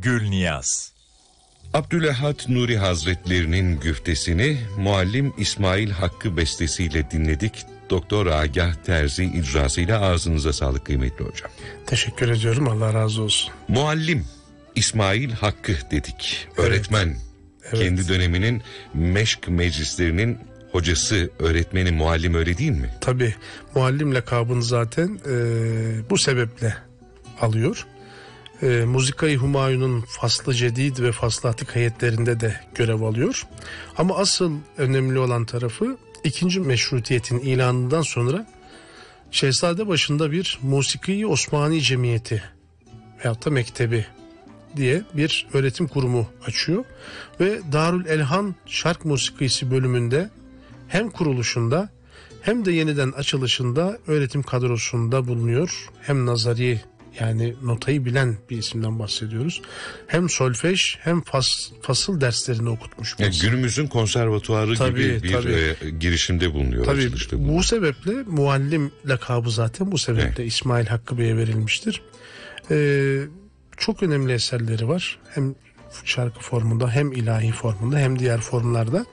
Gülniyaz. Abdülehad Nuri Hazretlerinin güftesini Muallim İsmail Hakkı bestesiyle dinledik. Doktor Agah Terzi icrasıyla ağzınıza sağlık kıymetli hocam. Teşekkür ediyorum, Allah razı olsun. Muallim İsmail Hakkı dedik. Öğretmen. Evet. Kendi döneminin meşk meclislerinin hocası, öğretmeni, muallim, öyle değil mi? Tabii, muallim lakabını zaten bu sebeple alıyor. Muzika-i Humayun'un Faslı Cedid ve Faslı Atik heyetlerinde de görev alıyor. Ama asıl önemli olan tarafı, ikinci meşrutiyetin ilanından sonra Şehzadebaşı'nda bir Musiki Osmani Cemiyeti veyahut da Mektebi diye bir öğretim kurumu açıyor. Ve Darül Elhan Şark Musikisi bölümünde hem kuruluşunda hem de yeniden açılışında öğretim kadrosunda bulunuyor. Hem nazari, yani notayı bilen bir isimden bahsediyoruz. Hem solfej hem fasıl derslerini okutmuş. Yani günümüzün konservatuarı gibi bir girişimde bulunuyor. Tabii, bulunuyor. bu sebeple muallim lakabı zaten bu sebeple İsmail Hakkı Bey'e verilmiştir. Çok önemli eserleri var. Hem şarkı formunda hem ilahi formunda hem diğer formlarda.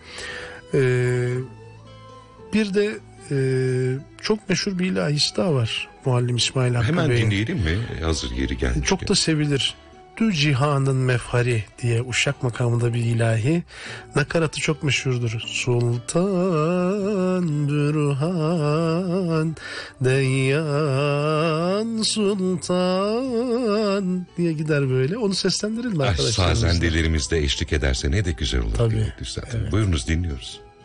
Bir de çok meşhur bir ilahisi daha var Muallim İsmail Hakkı Hemen Bey'in. dinleyelim mi? Hazır yeri gelmişken. Çok da sevilir. Dü cihanın mefhari diye Uşak makamında bir ilahi. Nakaratı çok meşhurdur. Sultan Bürhan Deyyan Sultan diye gider böyle. Onu seslendirelim arkadaşlar. Sazendelerimiz de eşlik ederse ne de güzel olur. Tabii. Evet. Buyurunuz, dinliyoruz.